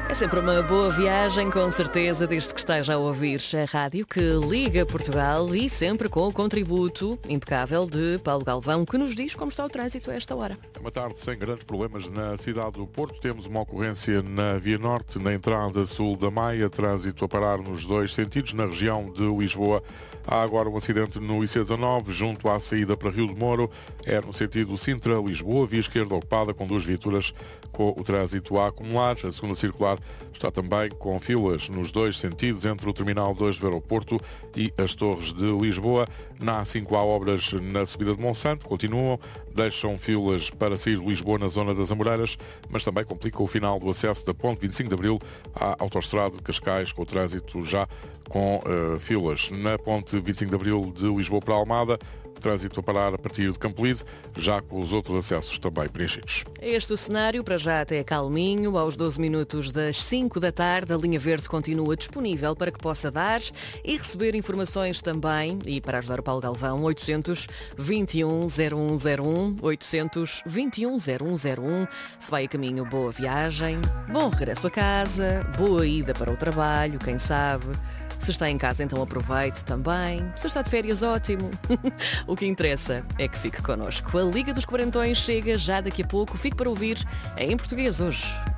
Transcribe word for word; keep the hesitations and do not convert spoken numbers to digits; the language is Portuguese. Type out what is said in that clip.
É sempre uma boa viagem, com certeza, desde que esteja a ouvir a rádio que liga Portugal e sempre com o contributo impecável de Paulo Galvão, que nos diz como está o trânsito a esta hora. É uma tarde sem grandes problemas na cidade do Porto. Temos uma ocorrência na Via Norte, na entrada sul da Maia, trânsito a parar nos dois sentidos. Na região de Lisboa há agora um acidente no I C dezanove, junto à saída para Rio de Moro. É no sentido Sintra-Lisboa, via esquerda ocupada com duas viaturas, com o trânsito a acumular. A segunda circular está também com filas nos dois sentidos entre o Terminal dois do aeroporto e as Torres de Lisboa. Na A cinco há obras na subida de Monsanto, continuam, deixam filas para sair de Lisboa na zona das Amoreiras, mas também complica o final do acesso da Ponte vinte e cinco de Abril à autoestrada de Cascais, com o trânsito já com uh, filas. Na Ponte vinte e cinco de Abril de Lisboa para Almada, trânsito a parar a partir de Campolide, já com os outros acessos também preenchidos. Este o cenário, para já até calminho, aos doze minutos das cinco da tarde, a linha verde continua disponível para que possa dar e receber informações também, e para ajudar o Paulo Galvão, oitocentos, vinte e um, zero um zero um, oitocentos, vinte e um, zero um zero um. Se vai a caminho, boa viagem, bom regresso a casa, boa ida para o trabalho, quem sabe. Se está em casa, então aproveite também. Se está de férias, ótimo. O que interessa é que fique connosco. A Liga dos Quarentões chega já daqui a pouco. Fique para ouvir em português hoje.